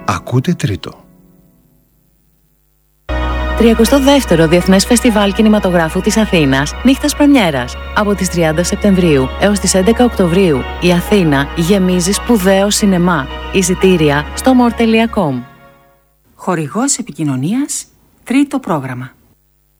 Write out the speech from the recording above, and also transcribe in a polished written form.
Ακούτε τρίτο. 32ο Διεθνές Φεστιβάλ Κινηματογράφου της Αθήνας, νύχτας πρεμιέρας. Από τις 30 Σεπτεμβρίου έως τις 11 Οκτωβρίου, η Αθήνα γεμίζει σπουδαίο σινεμά. Εισιτήρια στο more.com. Χορηγός επικοινωνίας, τρίτο πρόγραμμα.